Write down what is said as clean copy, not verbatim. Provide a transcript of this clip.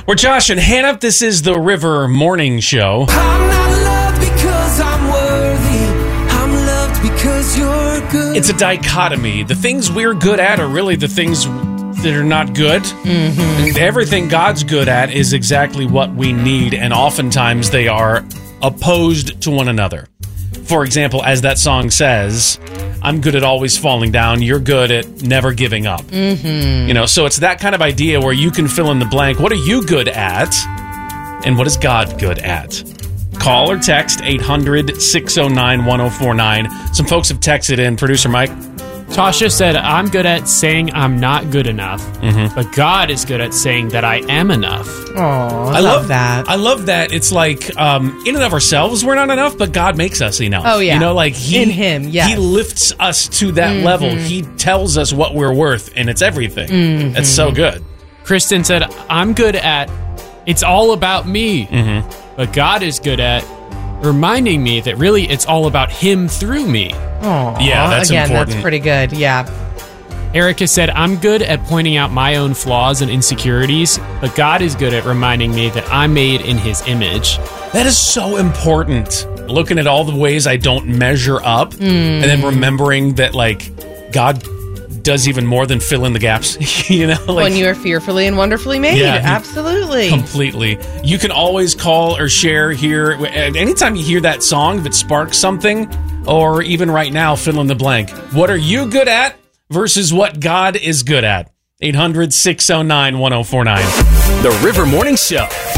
We're Josh and Hannah. This is the River Morning Show. I'm not loved because I'm worthy. I'm loved because you're good. It's a dichotomy. The things we're good at are really the things that are not good. Mm-hmm. And everything God's good at is exactly what we need, and oftentimes they are opposed to one another. For example, as that song says, I'm good at always falling down. You're good at never giving up. Mm-hmm. You know, so it's that kind of idea where you can fill in the blank. What are you good at? And what is God good at? Call or text 800-609-1049. Some folks have texted in. Producer Mike. Tasha said, I'm good at saying I'm not good enough, but God is good at saying that I am enough. Oh, I love that. I love that. It's like, in and of ourselves, we're not enough, but God makes us enough. Oh, yeah. You know, like in Him, yes. He lifts us to that level. He tells us what we're worth, and it's everything. It's so good. Kristen said, I'm good at it's all about me, but God is good at reminding me that really it's all about Him through me. Oh, yeah, that's again, important. That's pretty good. Yeah. Erica said, I'm good at pointing out my own flaws and insecurities, but God is good at reminding me that I'm made in His image. That is so important. Looking at all the ways I don't measure up, and then remembering that, like, God does even more than fill in the gaps. You know, like, when you are fearfully and wonderfully made. Yeah, absolutely. Completely. You can always call or share here. Anytime you hear that song, if it sparks something, or even right now, fill in the blank. What are you good at versus what God is good at? 800-609-1049. The River Morning Show.